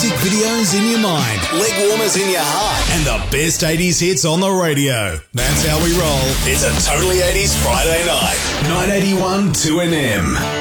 Music videos in your mind, leg warmers in your heart, and the best 80s hits on the radio. That's how we roll. It's a Totally 80s Friday night. 981 2NM.